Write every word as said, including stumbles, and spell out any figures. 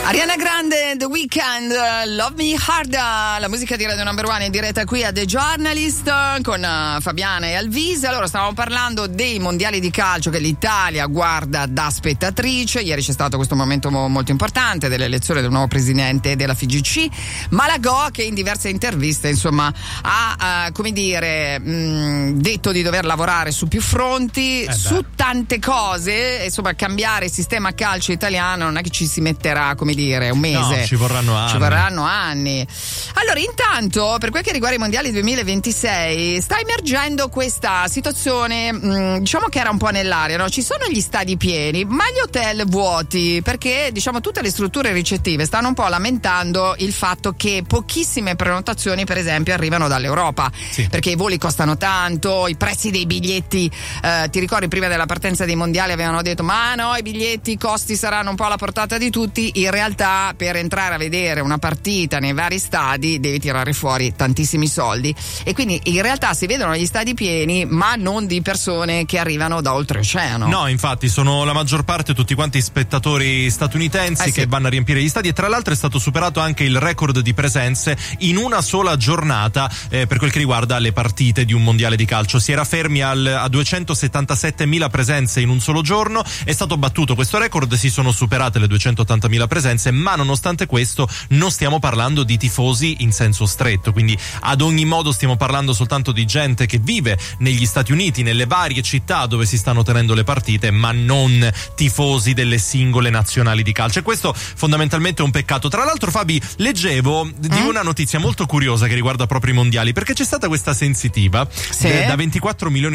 Ariana Grande, The Weeknd, Love Me Harder, la musica di Radio Number One in diretta qui a The Journalist con Fabiana e Alvise. Allora, stavamo parlando dei mondiali di calcio che l'Italia guarda da spettatrice. Ieri c'è stato questo momento mo- molto importante dell'elezione del nuovo presidente della F I G C, Malagò, che in diverse interviste insomma ha uh, come dire mh, detto di dover lavorare su più fronti, eh su tante cose. Insomma, cambiare il sistema calcio italiano non è che ci si metterà come dire un mese, no, ci vorranno anni. Ci vorranno anni. Allora, intanto, per quel che riguarda i mondiali duemilaventisei, sta emergendo questa situazione, mh, diciamo che era un po' nell'aria, no? Ci sono gli stadi pieni, ma gli hotel vuoti, perché diciamo tutte le strutture ricettive stanno un po' lamentando il fatto che pochissime prenotazioni, per esempio, arrivano dall'Europa, sì. Perché i voli costano tanto, i prezzi dei biglietti, eh, ti ricordi prima della partenza dei mondiali avevano detto ma no, i biglietti, i costi saranno un po' alla portata di tutti. In realtà, per entrare a vedere una partita nei vari stadi devi tirare fuori tantissimi soldi, e quindi in realtà si vedono gli stadi pieni, ma non di persone che arrivano da oltreoceano. No, infatti sono la maggior parte tutti quanti spettatori statunitensi eh sì. che vanno a riempire gli stadi, e tra l'altro è stato superato anche il record di presenze in una sola giornata eh, per quel che riguarda le partite di un mondiale di calcio. Si era fermi al, a duecentosettantasettemila presenze in un solo giorno, è stato battuto questo record, si sono superate le duecentottantamila presenze, ma nonostante questo non stiamo parlando di tifosi in senso stretto, quindi ad ogni modo stiamo parlando soltanto di gente che vive negli Stati Uniti, nelle varie città dove si stanno tenendo le partite, ma non tifosi delle singole nazionali di calcio, e questo fondamentalmente è un peccato. Tra l'altro, Fabi, leggevo di mm? una notizia molto curiosa che riguarda proprio i mondiali, perché c'è stata questa sensitiva sì. de, da ventiquattro milioni